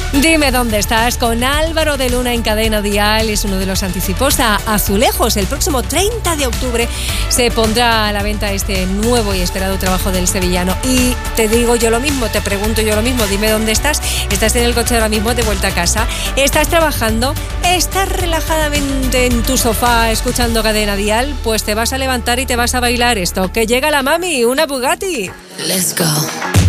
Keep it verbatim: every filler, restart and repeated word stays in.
Dime dónde estás con Álvaro de Luna en Cadena Dial. Es uno de los anticipos a Azulejos. El próximo treinta de octubre se pondrá a la venta este nuevo y esperado trabajo del sevillano. Y te digo yo lo mismo, te pregunto yo lo mismo. Dime dónde estás. ¿Estás en el coche ahora mismo de vuelta a casa? ¿Estás trabajando? ¿Estás relajadamente en tu sofá escuchando Cadena Dial? Pues te vas a levantar y te vas a bailar esto. Que llega la mami, una Bugatti. Let's go.